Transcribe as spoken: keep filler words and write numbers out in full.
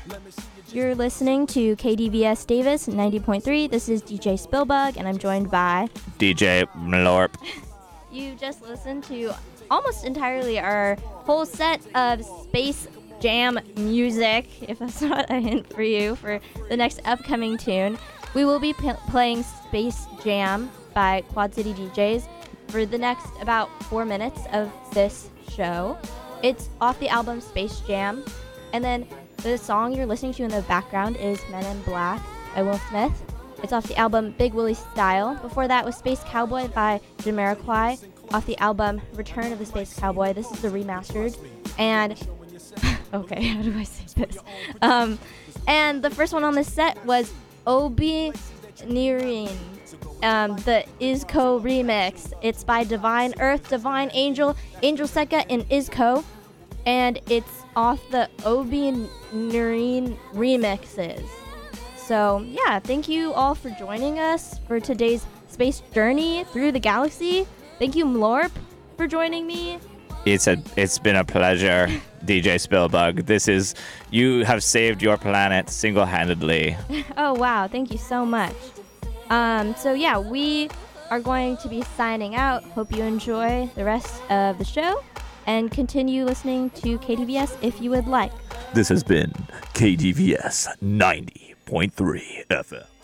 You're listening to K D V S Davis ninety point three. This is D J Spillbug, and I'm joined by D J Mlorp. You just listened to almost entirely our whole set of Space Jam music, if that's not a hint for you, for the next upcoming tune. We will be p- playing Space Jam by Quad City D Js for the next about four minutes of this show. It's off the album Space Jam, and then the song you're listening to in the background is Men in Black by Will Smith. It's off the album Big Willie Style. Before that was Space Cowboy by Jamiroquai off the album Return of the Space Cowboy. This is the remastered. And, okay, how do I say this? Um, and the first one on this set was Obi Nirin, um, the Izco remix. It's by Divine Earth, Divine Angel, Angel Seka, and Izco. And it's off the Obi Nirin remixes. So, yeah, thank you all for joining us for today's space journey through the galaxy. Thank you, Mlorp, for joining me. It's a it's been a pleasure, D J Spillbug. This is you have saved your planet single-handedly. Oh wow, thank you so much. Um, so yeah, we are going to be signing out. Hope you enjoy the rest of the show and continue listening to K D V S if you would like. This has been K D V S ninety point three F M.